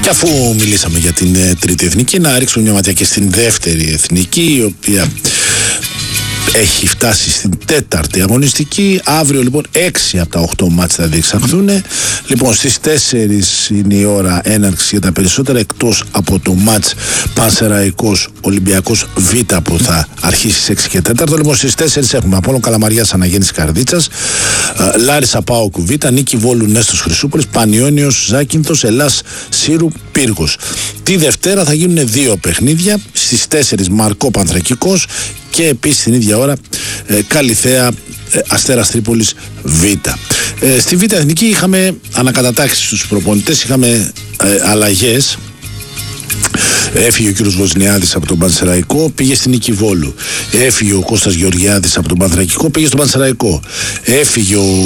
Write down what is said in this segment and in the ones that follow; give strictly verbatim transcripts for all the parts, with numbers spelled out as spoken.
Και αφού μιλήσαμε για την ε, τρίτη εθνική, να ρίξουμε μια ματιά και στην δεύτερη εθνική, η οποία έχει φτάσει στην τέταρτη αγωνιστική. Αύριο λοιπόν έξι από τα οκτώ μάτς θα διεξαχθούν. Λοιπόν, στις τέσσερις είναι η ώρα έναρξη για τα περισσότερα, εκτός από το μάτς Πανσεραϊκός Ολυμπιακός Β που θα αρχίσει στις έξι και τέταρτο. Λοιπόν, στις τέσσερις έχουμε Απόλλων Καλαμαριάς Αναγέννηση Καρδίτσας, Λάρισα ΠΑΟΚ Β, Νίκη Βόλου Νέστος Χρυσούπολης, Πανιώνιος Ζάκυνθος, Ελλάς Σύρου Πύργος. Τη Δευτέρα θα γίνουν δύο παιχνίδια. Στις τέσσερις Μαρκό Πανθρακικός και επίσης την ίδια ώρα ε, Καλιθέα ε, Αστέρας Τρίπολης Β. Ε, στη Β Εθνική είχαμε ανακατατάξεις στους προπονητές, είχαμε ε, αλλαγές. Έφυγε ο κύριος Βοσνιάδης από τον Πανσεραϊκό, πήγε στην Νίκη Βόλου. Έφυγε ο Κώστας Γεωργιάδης από τον Πανθρακικό, πήγε στον Πανσεραϊκό. Έφυγε ο,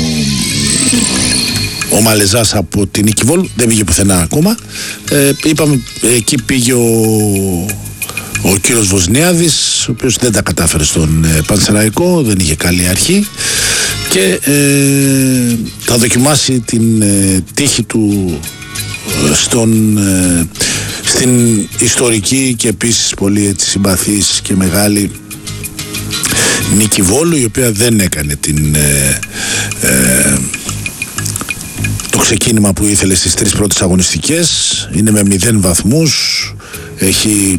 ο Μαλεζάς από την Νίκη Βόλου, δεν πήγε πουθενά ακόμα. Ε, είπαμε, εκεί πήγε ο Ο κύριος Βοσνιάδης, ο οποίος δεν τα κατάφερε στον ε, Πανσεραϊκό, δεν είχε καλή αρχή και ε, θα δοκιμάσει την ε, τύχη του ε, στον, ε, στην ιστορική και επίσης πολύ έτσι, συμπαθής και μεγάλη Νίκη Βόλου, η οποία δεν έκανε την, ε, ε, το ξεκίνημα που ήθελε στις τρεις πρώτες αγωνιστικές. Είναι με μηδέν βαθμούς, έχει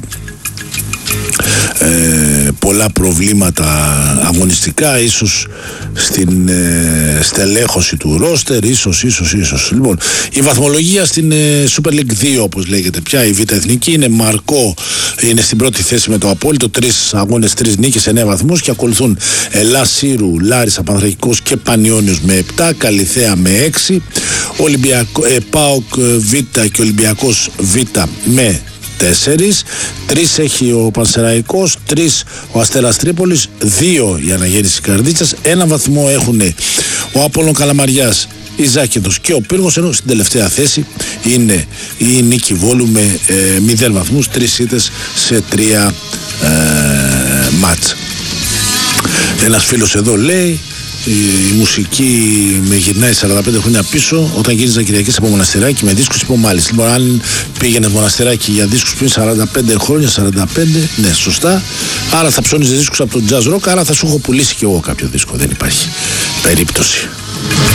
Ε, πολλά προβλήματα αγωνιστικά, ίσως στην ε, στελέχωση του ρόστερ, ίσως, ίσως, ίσως. Λοιπόν, η βαθμολογία στην ε, Super League δύο, όπως λέγεται πια, η Β' Εθνική, είναι Μαρκό, είναι στην πρώτη θέση με το Απόλλητο, τρεις αγώνες, τρεις νίκες, εννέα βαθμούς, και ακολουθούν Ελλάς Σύρου, Λάρισα Πανθρακικός και Πανιώνιος με επτά, Καλιθέα με έξι, Ολυμπιακό, ε, ΠΑΟΚ Β και Ολυμπιακός Β με τέσσερις, τρεις έχει ο Πανσεραϊκός, τρεις ο Αστέρας Τρίπολης, δύο η Αναγέννηση Καρδίτσας, ένα βαθμό έχουν ο Απόλλων Καλαμαριάς, η Ζάκυνθος και ο Πύργος, ενώ στην τελευταία θέση είναι η Νίκη Βόλου με ε, μηδέν βαθμούς, τρεις ήττες σε τρία ε, μάτς. Ένας φίλος εδώ λέει: η μουσική με γυρνάει σαράντα πέντε χρόνια πίσω, όταν γύριζα Κυριακής από Μοναστηράκι με δίσκους. Είπα μάλιστα, λοιπόν, αν πήγαινε Μοναστηράκι για δίσκους πριν σαράντα πέντε χρόνια, σαράντα πέντε, ναι, σωστά, άρα θα ψώνιζε δίσκους από το jazz rock, άρα θα σου έχω πουλήσει κι εγώ κάποιο δίσκο. Δεν υπάρχει περίπτωση.